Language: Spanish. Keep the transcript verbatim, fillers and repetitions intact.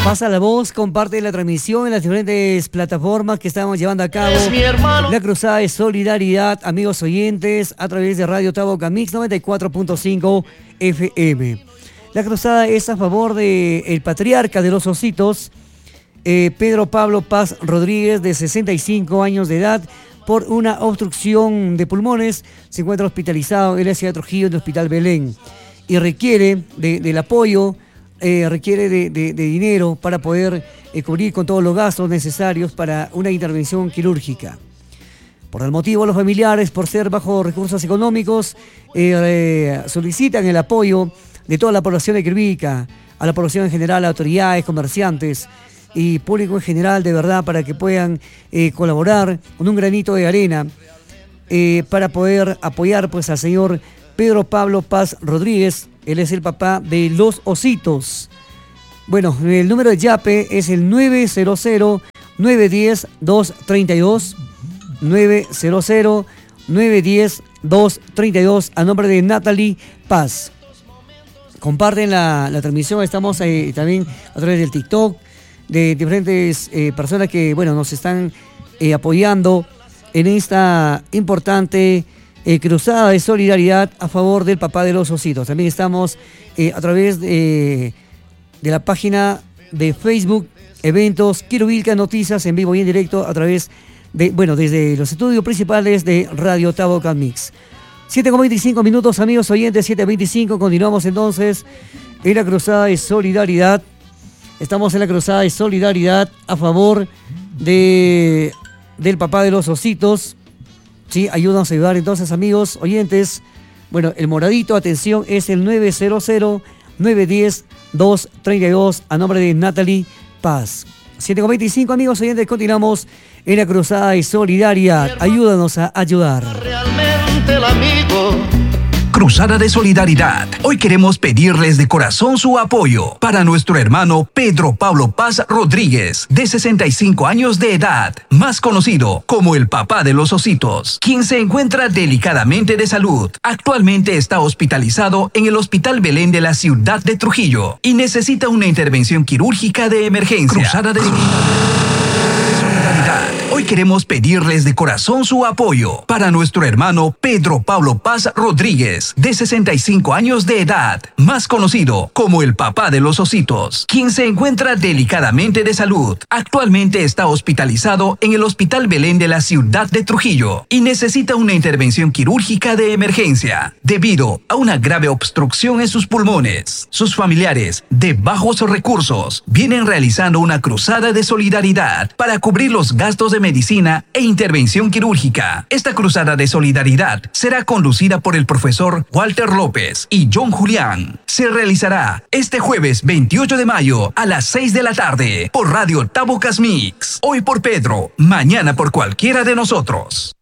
Pasa la voz, comparte la transmisión en las diferentes plataformas que estamos llevando a cabo. La cruzada de solidaridad, amigos oyentes, a través de Radio Taboca Mix noventa y cuatro punto cinco F M. La cruzada es a favor del patriarca de los Ositos, eh, Pedro Pablo Paz Rodríguez, de sesenta y cinco años de edad, por una obstrucción de pulmones. Se encuentra hospitalizado en la ciudad de Trujillo, en el Hospital Belén, y requiere de, del apoyo. Eh, requiere de, de, de dinero para poder eh, cubrir con todos los gastos necesarios para una intervención quirúrgica. Por tal motivo, los familiares, por ser bajo recursos económicos, eh, eh, solicitan el apoyo de toda la población de Quirvica, a la población en general, a autoridades, comerciantes y público en general, de verdad, para que puedan eh, colaborar con un granito de arena eh, para poder apoyar pues al señor Pedro Pablo Paz Rodríguez. Él es el papá de los Ositos. Bueno, el número de Yape es el nueve cero cero, nueve uno cero, dos tres dos. nueve cero cero, nueve uno cero, dos tres dos, a nombre de Natalie Paz. Comparten la, la transmisión, estamos eh, también a través del TikTok, de diferentes eh, personas que, bueno, nos están eh, apoyando en esta importante Eh, cruzada de solidaridad a favor del papá de los Ositos. También estamos eh, a través de, de la página de Facebook, Eventos Quirvica Noticias, en vivo y en directo, a través de, bueno, desde los estudios principales de Radio Taboca Mix. siete con veinticinco minutos, amigos oyentes, siete veinticinco. Continuamos entonces en la cruzada de solidaridad. Estamos en la cruzada de solidaridad a favor de, del papá de los Ositos. Sí, ayúdanos a ayudar entonces, amigos oyentes. Bueno, el moradito, atención, es el nueve cero cero, nueve uno cero, dos tres dos, a nombre de Natalie Paz. siete con veinticinco, amigos oyentes, continuamos en la cruzada de solidaridad. Ayúdanos a ayudar. Realmente el amigo. Cruzada de Solidaridad. Hoy queremos pedirles de corazón su apoyo para nuestro hermano Pedro Pablo Paz Rodríguez, de sesenta y cinco años de edad, más conocido como el papá de los Ositos, quien se encuentra delicadamente de salud. Actualmente está hospitalizado en el Hospital Belén de la ciudad de Trujillo y necesita una intervención quirúrgica de emergencia. Cruzada de Solidaridad. Hoy queremos pedirles de corazón su apoyo para nuestro hermano Pedro Pablo Paz Rodríguez, de sesenta y cinco años de edad, más conocido como el papá de los Ositos, quien se encuentra delicadamente de salud. Actualmente está hospitalizado en el Hospital Belén de la ciudad de Trujillo y necesita una intervención quirúrgica de emergencia debido a una grave obstrucción en sus pulmones. Sus familiares, de bajos recursos, vienen realizando una cruzada de solidaridad para cubrir los gastos de medicina e intervención quirúrgica. Esta cruzada de solidaridad será conducida por el profesor Walter López y John Julián. Se realizará este jueves veintiocho de mayo a las seis de la tarde por Radio Taboca Mix. Hoy por Pedro, mañana por cualquiera de nosotros.